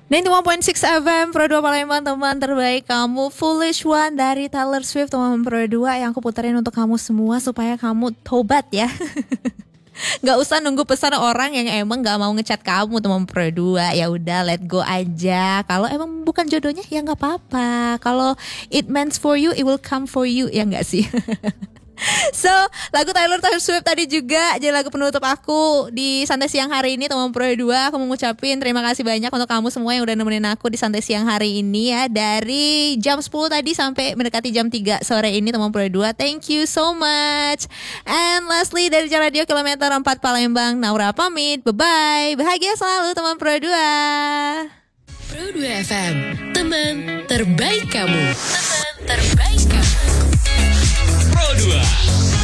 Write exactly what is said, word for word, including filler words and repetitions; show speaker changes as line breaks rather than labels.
sembilan puluh satu titik enam F M Pro dua Palembang, teman terbaik kamu. Foolish One dari Taylor Swift, teman Pro dua yang aku puterin untuk kamu semua supaya kamu tobat ya. Gak usah nunggu pesan orang yang emang gak mau ngechat kamu, teman Pro dua. Ya udah, let go aja. Kalau emang bukan jodohnya ya gak apa-apa. Kalau it meant for you, it will come for you. Ya gak sih? So, lagu Taylor Taylor Swift tadi juga jadi lagu penutup aku di Santai Siang hari ini, teman Pro dua. Aku mau ngucapin terima kasih banyak untuk kamu semua yang udah nemenin aku di Santai Siang hari ini ya. Dari jam sepuluh tadi sampai mendekati jam tiga sore ini, teman Pro dua. Thank you so much. And lastly, dari Jalan Radio Kilometer empat Palembang, Naura pamit. Bye-bye. Bahagia selalu, teman Pro dua.
Pro dua F M, teman terbaik kamu. Teman terbaik kamu.
Pro dua.